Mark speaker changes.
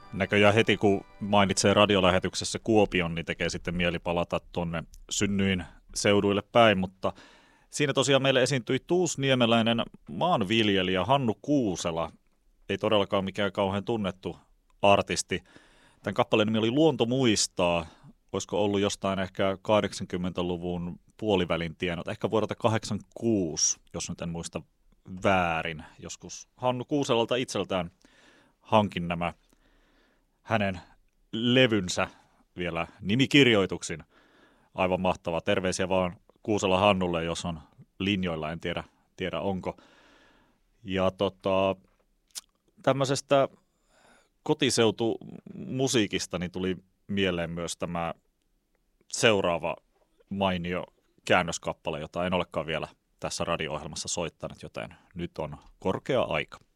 Speaker 1: Näköjään heti kun mainitsee radiolähetyksessä Kuopion, niin tekee sitten mieli palata tuonne synnyin seuduille päin, mutta siinä tosiaan meille esiintyi tuusniemeläinen maanviljelijä Hannu Kuusela, ei todellakaan mikään kauhean tunnettu artisti. Tämän kappaleen nimi oli Luonto muistaa, olisiko ollut jostain ehkä 80-luvun puolivälin tienot, ehkä vuodelta 86, jos nyt en muista väärin. Joskus Hannu Kuuselalta itseltään hankin nämä hänen levynsä vielä nimikirjoituksin. Aivan mahtavaa. Terveisiä vaan Kuusela Hannulle, jos on linjoilla, en tiedä onko. Ja tämmöisestä kotiseutumusiikista niin tuli mieleen myös tämä seuraava mainio käännöskappale, jota en olekaan vielä tässä radio-ohjelmassa soittanut, joten nyt on korkea aika.